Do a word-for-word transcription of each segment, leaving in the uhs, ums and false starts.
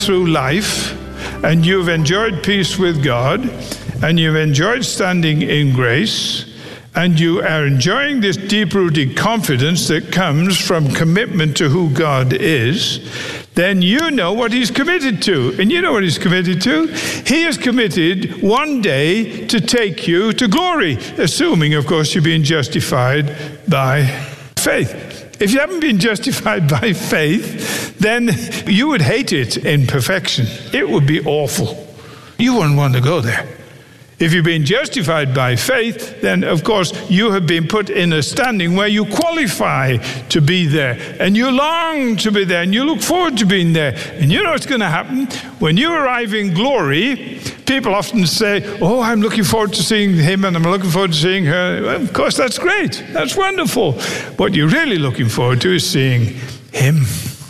through life, and you've enjoyed peace with God, and you've enjoyed standing in grace, and you are enjoying this deep-rooted confidence that comes from commitment to who God is, then you know what he's committed to. And you know what he's committed to? He is committed one day to take you to glory, assuming, of course, you're being justified by faith. If you haven't been justified by faith, then you would hate it in perfection. It would be awful. You wouldn't want to go there. If you've been justified by faith, then of course you have been put in a standing where you qualify to be there, and you long to be there, and you look forward to being there. And you know what's going to happen? When you arrive in glory, people often say, oh, I'm looking forward to seeing him, and I'm looking forward to seeing her. Well, of course, that's great. That's wonderful. What you're really looking forward to is seeing him.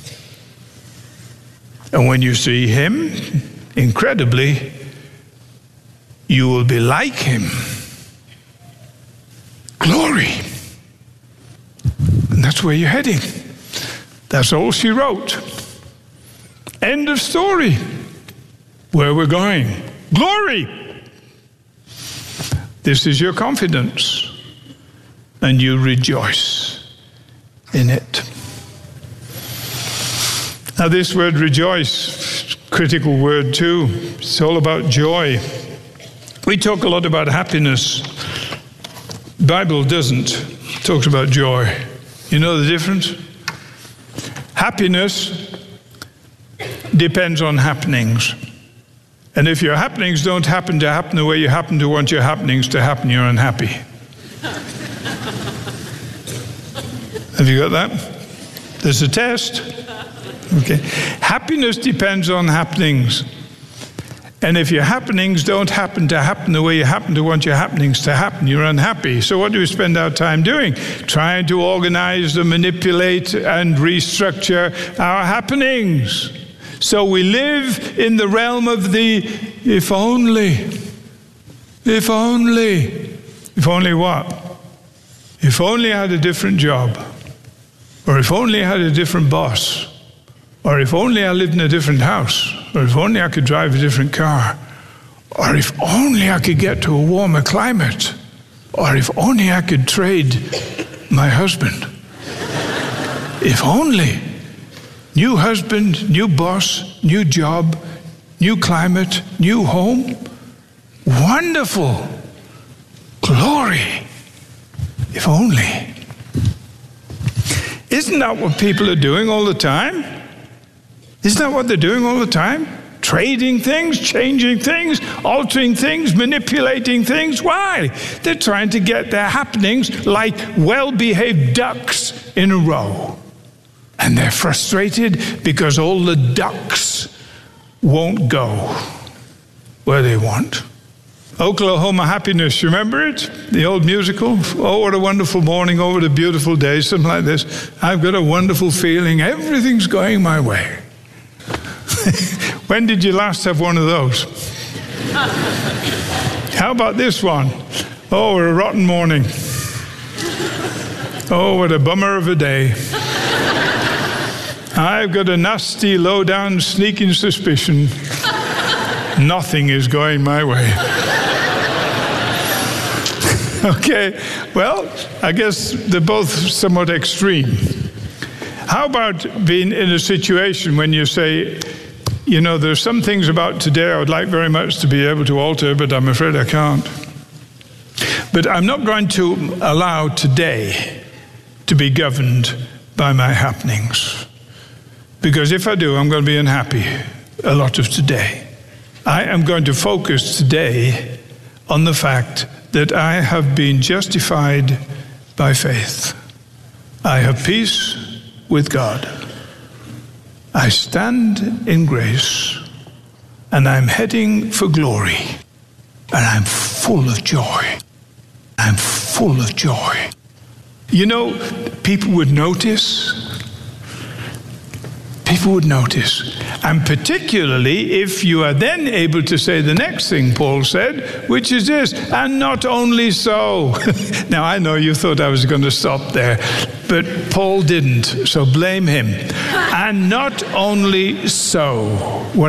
And when you see him, incredibly, you will be like him. Glory. And that's where you're heading. That's all she wrote. End of story. Where we're going. Glory. This is your confidence. And you rejoice in it. Now this word rejoice, critical word too. It's all about joy. We talk a lot about happiness. The Bible doesn't. It talks about joy. You know the difference? Happiness depends on happenings. And if your happenings don't happen to happen the way you happen to want your happenings to happen, you're unhappy. Have you got that? There's a test. Okay. Happiness depends on happenings. And if your happenings don't happen to happen the way you happen to want your happenings to happen, you're unhappy. So what do we spend our time doing? Trying to organize and manipulate and restructure our happenings. So we live in the realm of the if only. If only. If only what? If only I had a different job. Or if only I had a different boss. Or if only I lived in a different house. Or if only I could drive a different car. Or if only I could get to a warmer climate. Or if only I could trade my husband. If only. New husband, new boss, new job, new climate, new home. Wonderful. Glory. If only. Isn't that what people are doing all the time? Isn't that what they're doing all the time? Trading things, changing things, altering things, manipulating things. Why? They're trying to get their happenings like well-behaved ducks in a row. And they're frustrated because all the ducks won't go where they want. Oklahoma Happiness, you remember it? The old musical? Oh, what a wonderful morning, oh, what a beautiful day, something like this. I've got a wonderful feeling, everything's going my way. When did you last have one of those? How about this one? Oh, what a rotten morning. Oh, what a bummer of a day. I've got a nasty, low-down, sneaking suspicion nothing is going my way. Okay, well, I guess they're both somewhat extreme. How about being in a situation when you say, you know, there's some things about today I would like very much to be able to alter, but I'm afraid I can't. But I'm not going to allow today to be governed by my happenings. Because if I do, I'm going to be unhappy a lot of today. I am going to focus today on the fact that I have been justified by faith. I have peace with God. I stand in grace, and I'm heading for glory, and I'm full of joy. I'm full of joy. You know, people would notice. People would notice. And particularly if you are then able to say the next thing Paul said, which is this, and not only so. Now, I know you thought I was going to stop there, but Paul didn't, so blame him. And not only so, what